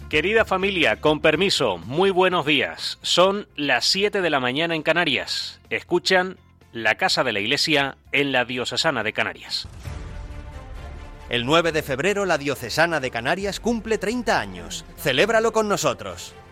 Querida familia, con permiso, muy buenos días. Son las 7 de la mañana en Canarias. Escuchan La Casa de la Iglesia en la Diocesana de Canarias. El 9 de febrero la Diocesana de Canarias cumple 30 años. Celébralo con nosotros.